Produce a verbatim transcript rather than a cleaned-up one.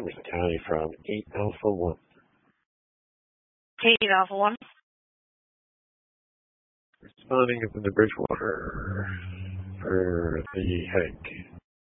Lee County from eight Alpha one. eight Alpha one. Responding up in the Bridgewater for the headache.